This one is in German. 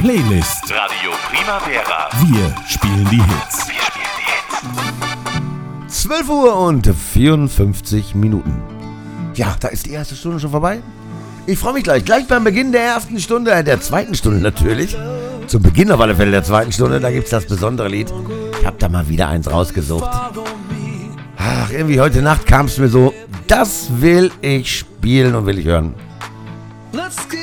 Playlist. Radio Primavera. Wir spielen die Hits. 12 Uhr und 54 Minuten. Ja, da ist die erste Stunde schon vorbei. Ich freue mich gleich beim Beginn der ersten Stunde, der zweiten Stunde natürlich. Zum Beginn auf alle Fälle der zweiten Stunde, da gibt es das besondere Lied. Ich habe da mal wieder eins rausgesucht. Ach, irgendwie heute Nacht kam es mir so, das will ich spielen und will ich hören. Let's get